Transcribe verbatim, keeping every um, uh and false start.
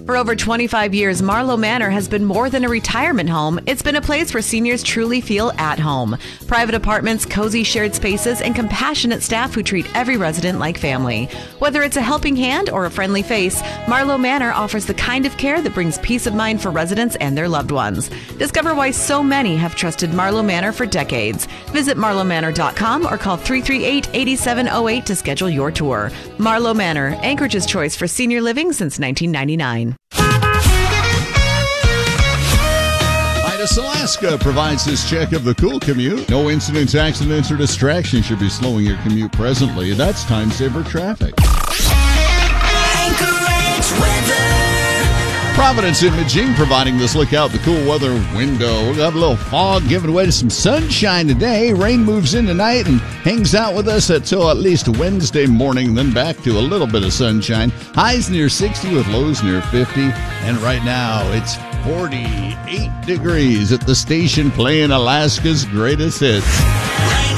For over twenty-five years, Marlowe Manor has been more than a retirement home. It's been a place where seniors truly feel at home. Private apartments, cozy shared spaces, and compassionate staff who treat every resident like family. Whether it's a helping hand or a friendly face, Marlowe Manor offers the kind of care that brings peace of mind for residents and their loved ones. Discover why so many have trusted Marlowe Manor for decades. Visit marlowe manor dot com or call three three eight, eight seven zero eight to schedule your tour. Marlowe Manor, Anchorage's choice for senior living since nineteen ninety-nine. Midas Alaska provides this check of the cool commute. No incidents, accidents, or distractions should be slowing your commute presently. That's time saver traffic. Anchorage weather. Providence Imaging providing this look out the cool weather window. We got a little fog giving way to some sunshine today. Rain moves in tonight and hangs out with us until at least Wednesday morning, then back to a little bit of sunshine. Highs near sixty with lows near fifty. And right now it's forty-eight degrees at the station playing Alaska's greatest hits. Rain